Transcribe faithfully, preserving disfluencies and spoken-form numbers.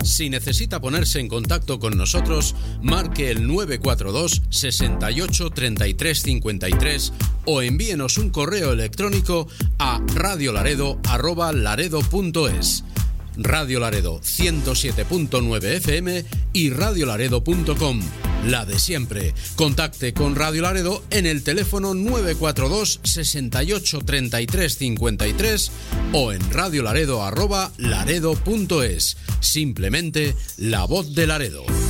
Si necesita ponerse en contacto con nosotros, marque el nueve cuatro dos, sesenta y ocho, treinta y tres cincuenta y tres o envíenos un correo electrónico a radiolaredo arroba laredo punto es. Radio Laredo ciento siete punto nueve F M y radiolaredo punto com. La de siempre. Contacte con Radio Laredo en el teléfono nueve cuatro dos, sesenta y ocho, treinta y tres cincuenta y tres o en radiolaredo arroba laredo punto es. Simplemente la voz de Laredo.